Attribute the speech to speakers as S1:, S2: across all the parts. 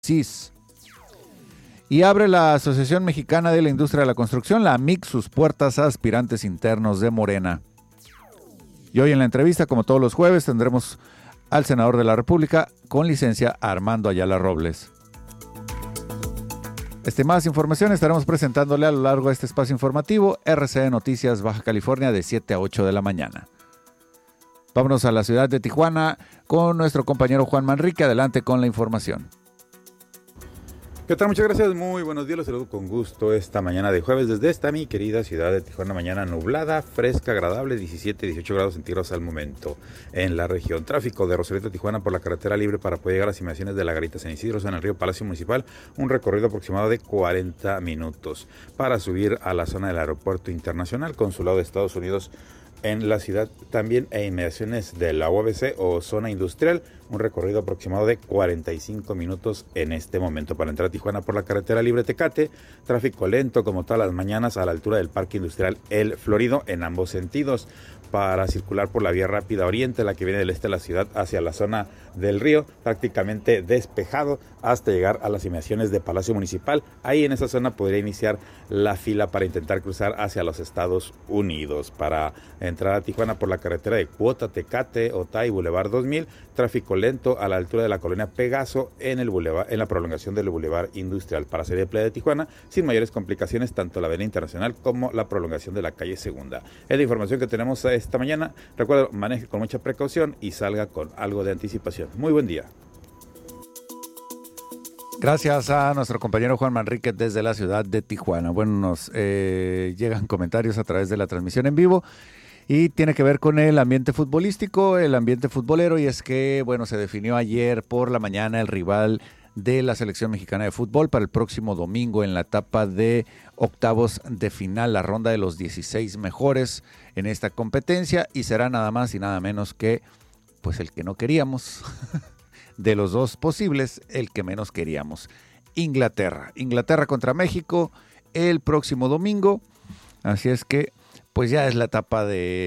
S1: CIS. Y abre la Asociación Mexicana de la Industria de la Construcción, la AMIC, sus puertas a aspirantes internos de Morena. Y hoy en la entrevista, como todos los jueves, tendremos al senador de la República con licencia, Armando Ayala Robles. Más información estaremos presentándole a lo largo de este espacio informativo RCN Noticias Baja California de 7 a 8 de la mañana. Vámonos a la ciudad de Tijuana con nuestro compañero Juan Manrique. Adelante con la información.
S2: ¿Qué tal? Muchas gracias, muy buenos días, los saludo con gusto esta mañana de jueves desde esta mi querida ciudad de Tijuana. Mañana nublada, fresca, agradable, 17-18 grados centígrados al momento en la región. Tráfico de Rosarito a Tijuana por la carretera libre para poder llegar a las inmediaciones de la Garita San Isidro en el río Palacio Municipal, un recorrido aproximado de 40 minutos. Para subir a la zona del Aeropuerto Internacional, Consulado de Estados Unidos en la ciudad también e inmediaciones de la UABC o zona industrial, un recorrido aproximado de 45 minutos en este momento. Para entrar a Tijuana por la carretera libre Tecate, tráfico lento como todas las mañanas a la altura del Parque Industrial El Florido en ambos sentidos. Para circular por la vía rápida oriente, la que viene del este de la ciudad hacia la zona del río, prácticamente despejado hasta llegar a las inmediaciones de Palacio Municipal. Ahí en esa zona podría iniciar la fila para intentar cruzar hacia los Estados Unidos. Para entrar a Tijuana por la carretera de Cuota, Tecate, Otay, Boulevard 2000, tráfico lento a la altura de la colonia Pegaso en la prolongación del Boulevard Industrial. Para salir de Playa de Tijuana, sin mayores complicaciones, tanto la avenida Internacional como la prolongación de la calle Segunda. Es la información que tenemos esta mañana. Recuerda, maneje con mucha precaución y salga con algo de anticipación. Muy buen día.
S1: Gracias a nuestro compañero Juan Manrique desde la ciudad de Tijuana. Bueno, nos llegan comentarios a través de la transmisión en vivo y tiene que ver con el ambiente futbolístico, el ambiente futbolero, y es que, bueno, se definió ayer por la mañana el rival de la selección mexicana de fútbol para el próximo domingo en la etapa de octavos de final, la ronda de los 16 mejores en esta competencia, y será nada más y nada menos que pues el que no queríamos de los dos posibles, el que menos queríamos, Inglaterra contra México el próximo domingo. Así es que pues ya es la etapa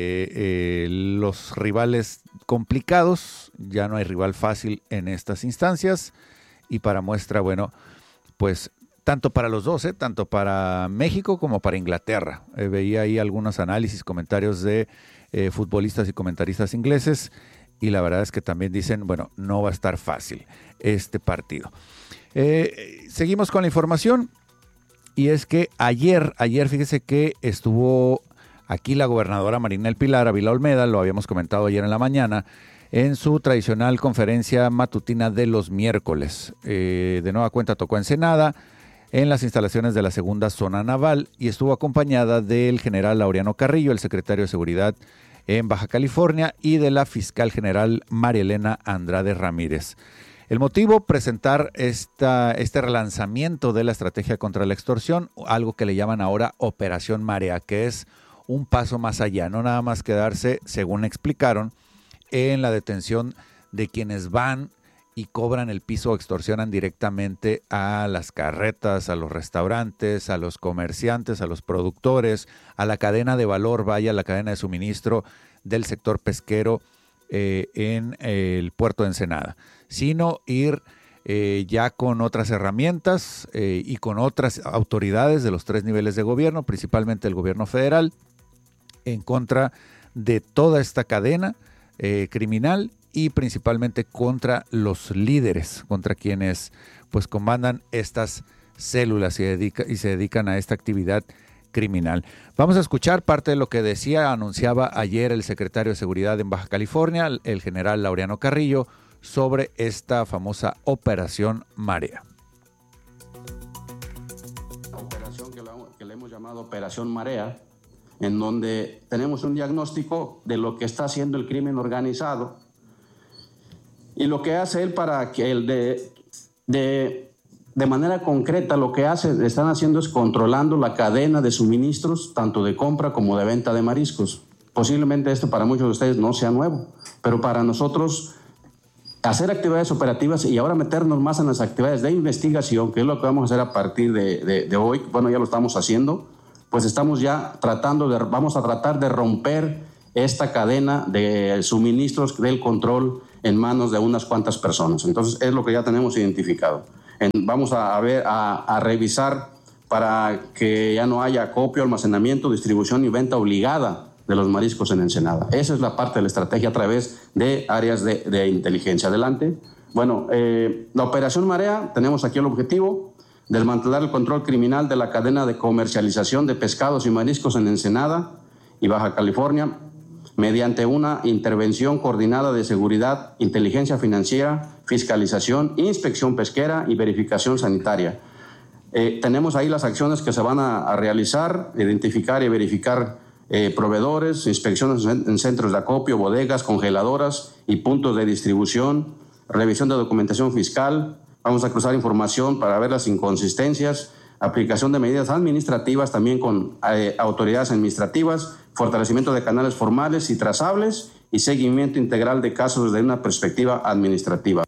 S1: de los rivales complicados, ya no hay rival fácil en estas instancias. Y para muestra, bueno, pues tanto para los dos, tanto para México como para Inglaterra. Veía ahí algunos análisis, comentarios de futbolistas y comentaristas ingleses, y la verdad es que también dicen, bueno, no va a estar fácil este partido. Seguimos con la información, y es que ayer fíjese que estuvo aquí la gobernadora Marina Pilar Ávila Olmeda, lo habíamos comentado ayer en la mañana, en su tradicional conferencia matutina de los miércoles. De nueva cuenta tocó Ensenada, en las instalaciones de la segunda zona naval, y estuvo acompañada del general Laureano Carrillo, el secretario de Seguridad en Baja California, y de la fiscal general María Elena Andrade Ramírez. El motivo, presentar este relanzamiento de la estrategia contra la extorsión, algo que le llaman ahora Operación Marea, que es un paso más allá, no nada más quedarse, según explicaron, en la detención de quienes van y cobran el piso o extorsionan directamente a las carretas, a los restaurantes, a los comerciantes, a los productores, a la cadena de valor, la cadena de suministro del sector pesquero en el puerto de Ensenada, sino ir ya con otras herramientas y con otras autoridades de los 3 niveles de gobierno, principalmente el gobierno federal, en contra de toda esta cadena criminal, y principalmente contra los líderes, contra quienes pues comandan estas células y se dedican a esta actividad criminal. Vamos a escuchar parte de lo que anunciaba ayer el secretario de Seguridad en Baja California, el general Laureano Carrillo, sobre esta famosa Operación Marea.
S3: La operación que le hemos llamado Operación Marea, en donde tenemos un diagnóstico de lo que está haciendo el crimen organizado y lo que hace él para que de manera concreta lo que están haciendo es controlando la cadena de suministros, tanto de compra como de venta de mariscos. Posiblemente esto para muchos de ustedes no sea nuevo, pero para nosotros hacer actividades operativas y ahora meternos más en las actividades de investigación, que es lo que vamos a hacer a partir de hoy, bueno, ya lo estamos haciendo, pues estamos ya vamos a tratar de romper esta cadena de suministros del control en manos de unas cuantas personas. Entonces es lo que ya tenemos identificado. Vamos a revisar para que ya no haya acopio, almacenamiento, distribución y venta obligada de los mariscos en Ensenada. Esa es la parte de la estrategia a través de áreas de inteligencia. Adelante. Bueno, la Operación Marea, tenemos aquí el objetivo: desmantelar el control criminal de la cadena de comercialización de pescados y mariscos en Ensenada y Baja California, mediante una intervención coordinada de seguridad, inteligencia financiera, fiscalización, inspección pesquera y verificación sanitaria. Tenemos ahí las acciones que se van a realizar: identificar y verificar proveedores, inspecciones en centros de acopio, bodegas, congeladoras y puntos de distribución, revisión de documentación fiscal. Vamos a cruzar información para ver las inconsistencias, aplicación de medidas administrativas también con autoridades administrativas, fortalecimiento de canales formales y trazables y seguimiento integral de casos desde una perspectiva administrativa.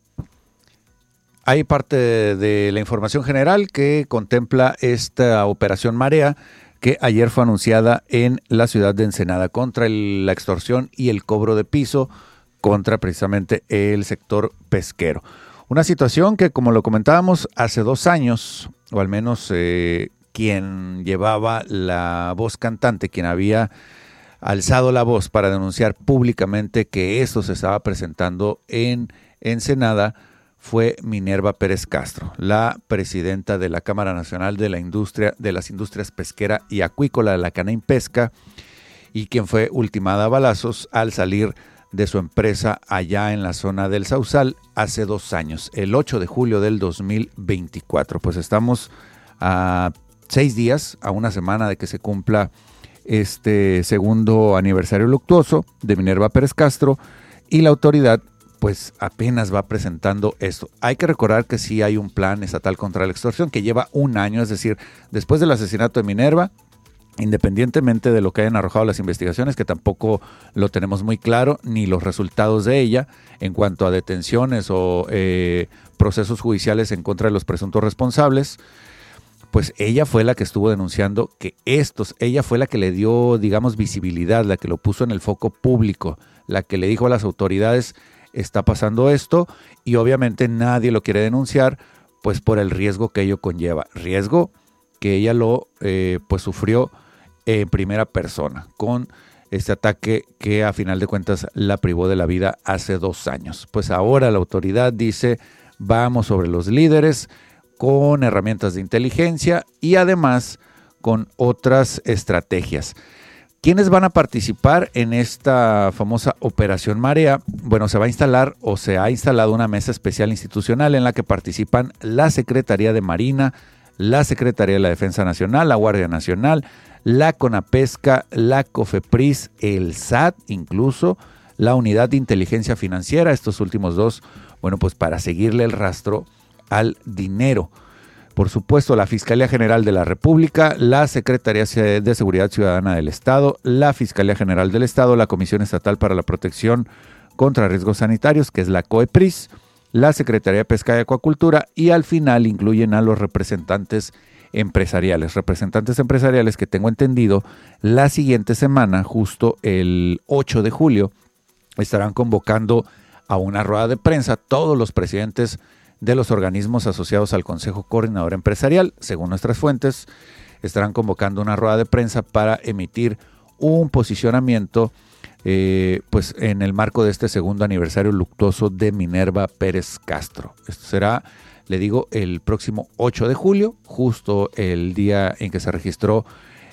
S1: Hay parte de la información general que contempla esta Operación Marea, que ayer fue anunciada en la ciudad de Ensenada contra la extorsión y el cobro de piso contra precisamente el sector pesquero. Una situación que, como lo comentábamos, hace 2 años, o al menos quien llevaba la voz cantante, quien había alzado la voz para denunciar públicamente que esto se estaba presentando en Ensenada, fue Minerva Pérez Castro, la presidenta de la Cámara Nacional de las Industrias Pesquera y Acuícola de la Cana-Impesca, y quien fue ultimada a balazos al salir de su empresa allá en la zona del Sausal hace 2 años, el 8 de julio del 2024. Pues estamos a 6 días, a una semana de que se cumpla este segundo aniversario luctuoso de Minerva Pérez Castro, y la autoridad pues apenas va presentando esto. Hay que recordar que sí hay un plan estatal contra la extorsión que lleva 1 año, es decir, después del asesinato de Minerva, independientemente de lo que hayan arrojado las investigaciones, que tampoco lo tenemos muy claro, ni los resultados de ella en cuanto a detenciones o procesos judiciales en contra de los presuntos responsables, pues ella fue la que estuvo denunciando que ella fue la que le dio, digamos, visibilidad, la que lo puso en el foco público, la que le dijo a las autoridades: está pasando esto, y obviamente nadie lo quiere denunciar, pues por el riesgo que ello conlleva, riesgo que ella pues sufrió en primera persona con este ataque que a final de cuentas la privó de la vida hace 2 años. Pues ahora la autoridad dice: vamos sobre los líderes con herramientas de inteligencia y además con otras estrategias. ¿Quiénes van a participar en esta famosa Operación Marea? Bueno, se va a instalar o se ha instalado una mesa especial institucional en la que participan la Secretaría de Marina, la Secretaría de la Defensa Nacional, la Guardia Nacional, la CONAPESCA, la COFEPRIS, el SAT, incluso la Unidad de Inteligencia Financiera, estos últimos 2, bueno, pues para seguirle el rastro al dinero. Por supuesto, la Fiscalía General de la República, la Secretaría de Seguridad Ciudadana del Estado, la Fiscalía General del Estado, la Comisión Estatal para la Protección contra Riesgos Sanitarios, que es la COEPRIS, la Secretaría de Pesca y Acuacultura, y al final incluyen a los representantes empresariales que tengo entendido la siguiente semana, justo el 8 de julio, estarán convocando a una rueda de prensa todos los presidentes de los organismos asociados al Consejo Coordinador Empresarial. Según nuestras fuentes, estarán convocando una rueda de prensa para emitir un posicionamiento pues en el marco de este segundo aniversario luctuoso de Minerva Pérez Castro. Esto será, le digo, el próximo 8 de julio, justo el día en que se registró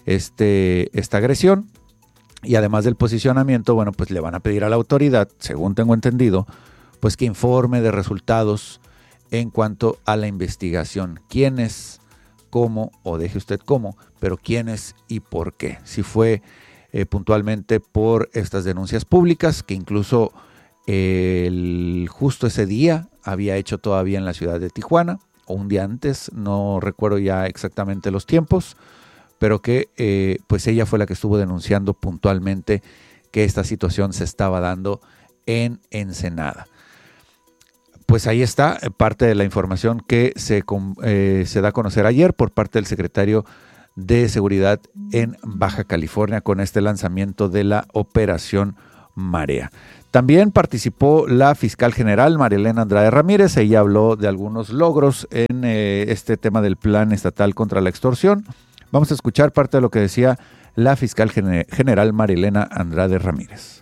S1: esta agresión. Y además del posicionamiento, bueno, pues le van a pedir a la autoridad, según tengo entendido, pues que informe de resultados en cuanto a la investigación. ¿Quiénes, cómo, o deje usted cómo, pero quiénes y por qué? Si fue puntualmente por estas denuncias públicas, que incluso justo ese día había hecho todavía en la ciudad de Tijuana, o un día antes, no recuerdo ya exactamente los tiempos, pero que pues ella fue la que estuvo denunciando puntualmente que esta situación se estaba dando en Ensenada. Pues ahí está parte de la información que se da a conocer ayer por parte del secretario de Seguridad en Baja California con este lanzamiento de la Operación Marea. También participó la fiscal general Marilena Andrade Ramírez. Ella habló de algunos logros en este tema del Plan Estatal contra la Extorsión. Vamos a escuchar parte de lo que decía la fiscal general Marilena Andrade Ramírez.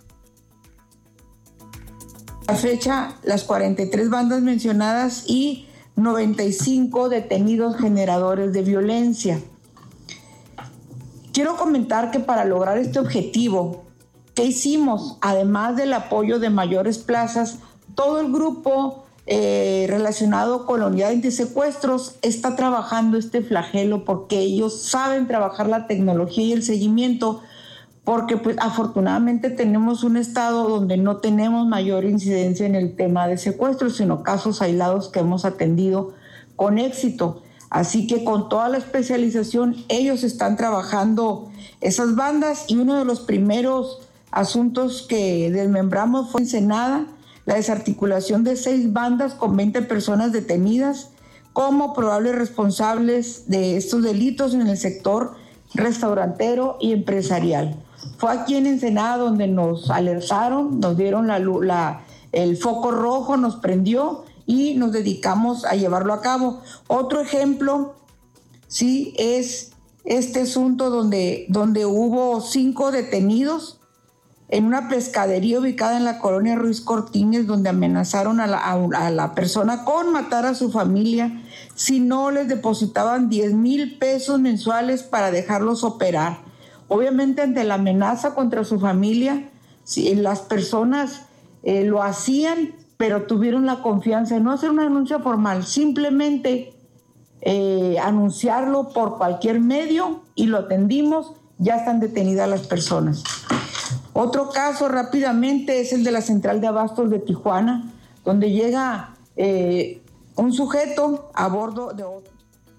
S4: A la fecha, las 43 bandas mencionadas y 95 detenidos generadores de violencia. Quiero comentar que para lograr este objetivo, ¿qué hicimos? Además del apoyo de mayores plazas, todo el grupo relacionado con la unidad de antisecuestros está trabajando este flagelo porque ellos saben trabajar la tecnología y el seguimiento, porque pues afortunadamente tenemos un estado donde no tenemos mayor incidencia en el tema de secuestros, sino casos aislados que hemos atendido con éxito. Así que con toda la especialización ellos están trabajando esas bandas, y uno de los primeros asuntos que desmembramos fue Ensenada, la desarticulación de 6 bandas con 20 personas detenidas como probables responsables de estos delitos en el sector restaurantero y empresarial. Fue aquí en Ensenada donde nos alertaron, nos dieron el foco rojo, nos prendió y nos dedicamos a llevarlo a cabo. Otro ejemplo, sí, es este asunto donde hubo 5 detenidos en una pescadería ubicada en la colonia Ruiz Cortines, donde amenazaron a la persona con matar a su familia si no les depositaban 10,000 pesos mensuales para dejarlos operar. Obviamente, ante la amenaza contra su familia, si las personas lo hacían, pero tuvieron la confianza de no hacer una denuncia formal, simplemente anunciarlo por cualquier medio, y lo atendimos. Ya están detenidas las personas. Otro caso rápidamente es el de la central de abastos de Tijuana, donde llega un sujeto a bordo de otro.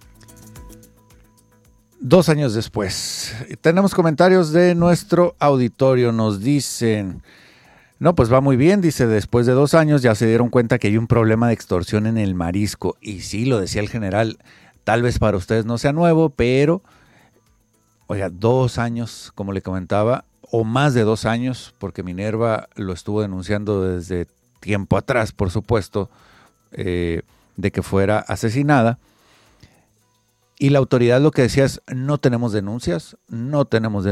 S1: 2 años después, tenemos comentarios de nuestro auditorio. Nos dicen, no, pues va muy bien, dice, después de 2 años ya se dieron cuenta que hay un problema de extorsión en el marisco. Y sí, lo decía el general, tal vez para ustedes no sea nuevo, pero, oiga, 2 años, como le comentaba, o más de 2 años, porque Minerva lo estuvo denunciando desde tiempo atrás, por supuesto, de que fuera asesinada. Y la autoridad lo que decía es, no tenemos denuncias, no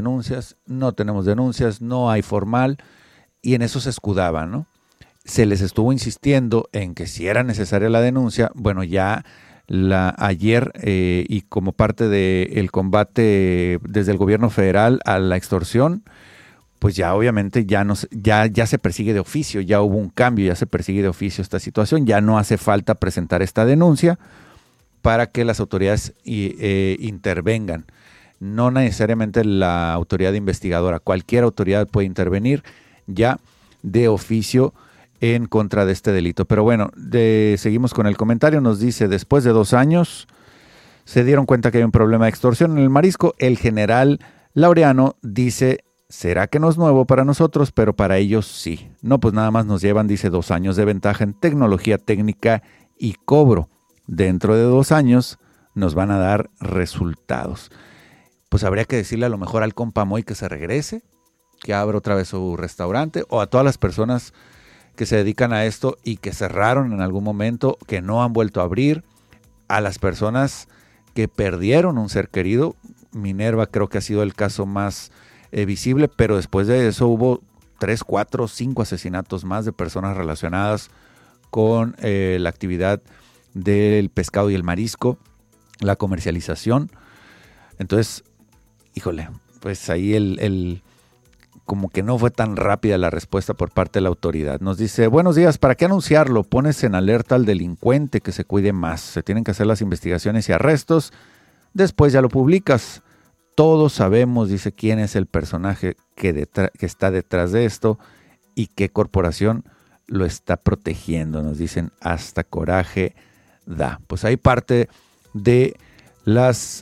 S1: hay formal, y en eso se escudaban, ¿no? Se les estuvo insistiendo en que si era necesaria la denuncia. Bueno, ya ayer, y como parte del combate desde el gobierno federal a la extorsión, pues ya obviamente ya se persigue de oficio, ya hubo un cambio, ya se persigue de oficio esta situación, ya no hace falta presentar esta denuncia para que las autoridades intervengan. No necesariamente la autoridad investigadora, cualquier autoridad puede intervenir ya de oficio en contra de este delito. Pero bueno, seguimos con el comentario. Nos dice, después de 2 años se dieron cuenta que hay un problema de extorsión en el marisco. El general Laureano dice, será que no es nuevo para nosotros, pero para ellos sí. No, pues nada más nos llevan, dice, 2 años de ventaja en tecnología técnica y cobro. Dentro de 2 años nos van a dar resultados. Pues habría que decirle a lo mejor al compa Moy que se regrese, que abra otra vez su restaurante, o a todas las personas que se dedican a esto y que cerraron en algún momento, que no han vuelto a abrir, a las personas que perdieron un ser querido. Minerva creo que ha sido el caso más visible, pero después de eso hubo 3, 4, 5 asesinatos más de personas relacionadas con la actividad del pescado y el marisco, la comercialización. Entonces, híjole, pues ahí como que no fue tan rápida la respuesta por parte de la autoridad. Nos dice, buenos días, ¿para qué anunciarlo? Pones en alerta al delincuente, que se cuide más. Se tienen que hacer las investigaciones y arrestos. Después ya lo publicas. Todos sabemos, dice, quién es el personaje que está detrás de esto y qué corporación lo está protegiendo. Nos dicen, hasta coraje da. Pues ahí parte de las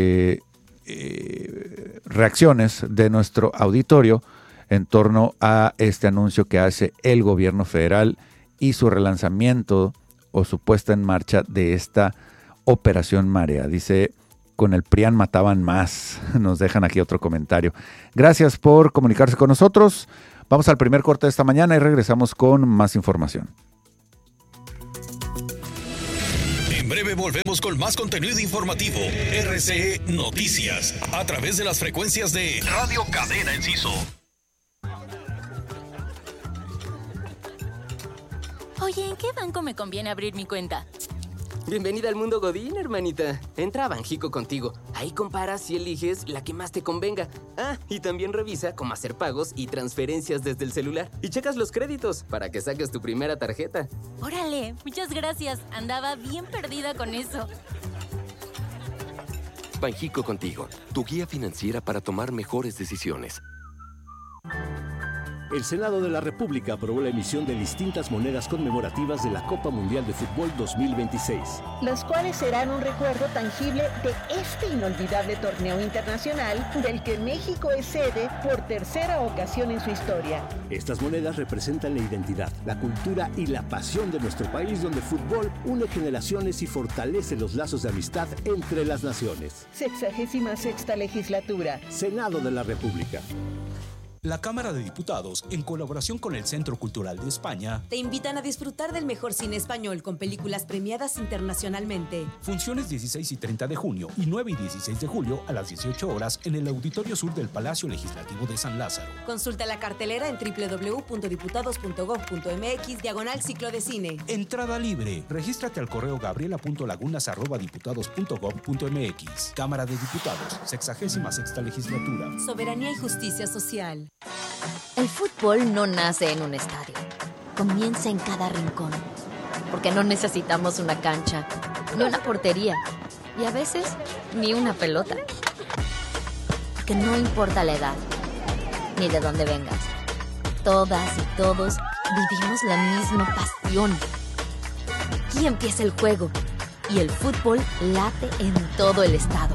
S1: reacciones de nuestro auditorio en torno a este anuncio que hace el gobierno federal y su relanzamiento o su puesta en marcha de esta Operación Marea. Dice, con el PRIAN mataban más. Nos dejan aquí otro comentario. Gracias por comunicarse con nosotros. Vamos al primer corte de esta mañana y regresamos con más información.
S5: En breve volvemos con más contenido informativo. RCE Noticias, a través de las frecuencias de Radio Cadena Enciso.
S6: Oye, ¿en qué banco me conviene abrir mi cuenta?
S7: Bienvenida al mundo Godín, hermanita. Entra a Banjico Contigo. Ahí comparas y eliges la que más te convenga. Ah, y también revisa cómo hacer pagos y transferencias desde el celular. Y checas los créditos para que saques tu primera tarjeta.
S6: Órale, muchas gracias. Andaba bien perdida con eso.
S8: Banjico Contigo, tu guía financiera para tomar mejores decisiones.
S9: El Senado de la República aprobó la emisión de distintas monedas conmemorativas de la Copa Mundial de Fútbol 2026.
S10: Las cuales serán un recuerdo tangible de este inolvidable torneo internacional del que México es sede por tercera ocasión en su historia.
S9: Estas monedas representan la identidad, la cultura y la pasión de nuestro país, donde el fútbol une generaciones y fortalece los lazos de amistad entre las naciones.
S10: 66ª legislatura.
S9: Senado de la República.
S11: La Cámara de Diputados, en colaboración con el Centro Cultural de España,
S12: te invitan a disfrutar del mejor cine español con películas premiadas internacionalmente.
S11: Funciones 16 y 30 de junio y 9 y 16 de julio a las 18 horas en el Auditorio Sur del Palacio Legislativo de San Lázaro.
S12: Consulta la cartelera en www.diputados.gov.mx/ciclo de cine.
S11: Entrada libre. Regístrate al correo gabriela.lagunas@diputados.gov.mx. Cámara de Diputados, 66ª Legislatura.
S12: Soberanía y justicia social.
S13: El fútbol no nace en un estadio, comienza en cada rincón, porque no necesitamos una cancha, ni una portería, y a veces ni una pelota. Porque no importa la edad, ni de dónde vengas, todas y todos vivimos la misma pasión. Aquí empieza el juego, y el fútbol late en todo el estado.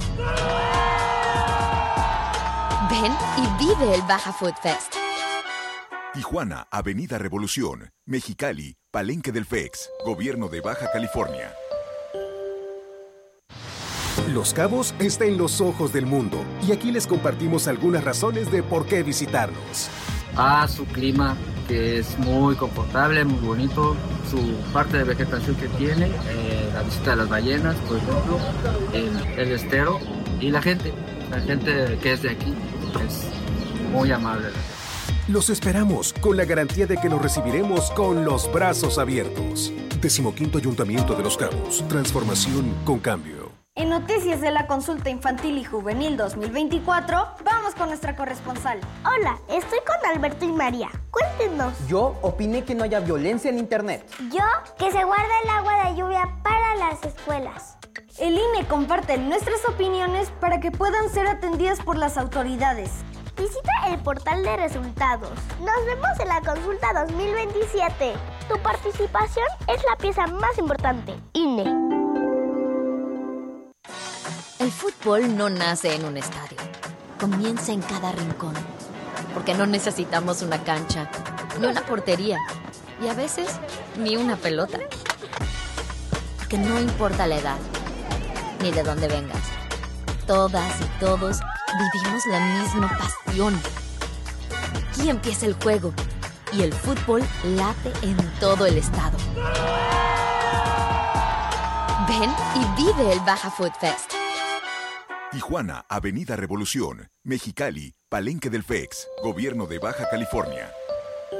S13: Ven y vive el Baja Food Fest.
S14: Tijuana, Avenida Revolución, Mexicali, Palenque del FEX, Gobierno de Baja California.
S15: Los Cabos está en los ojos del mundo y aquí les compartimos algunas razones de por qué visitarnos.
S16: Su clima, que es muy confortable, muy bonito, su parte de vegetación que tiene, la visita de las ballenas, por ejemplo, el estero y la gente que es de aquí es muy amable.
S15: Los esperamos con la garantía de que los recibiremos con los brazos abiertos. 15º Ayuntamiento de Los Cabos. Transformación con cambio.
S17: En Noticias de la Consulta Infantil y Juvenil 2024, vamos con nuestra corresponsal.
S18: Hola, estoy con Alberto y María. Cuéntenos.
S19: Yo opiné que no haya violencia en internet.
S18: Yo, que se guarde el agua de lluvia para las escuelas.
S17: El INE comparte nuestras opiniones para que puedan ser atendidas por las autoridades.
S18: Visita el portal de resultados. Nos vemos en la consulta 2027. Tu participación es la pieza más importante. INE.
S13: El fútbol no nace en un estadio, comienza en cada rincón, porque no necesitamos una cancha, ni una portería, y a veces ni una pelota. Porque no importa la edad, ni de dónde vengas, todas y todos vivimos la misma pasión. Aquí empieza el juego, y el fútbol late en todo el estado. Ven y vive el Baja Food Fest.
S14: Tijuana, Avenida Revolución, Mexicali, Palenque del FEX, Gobierno de Baja California.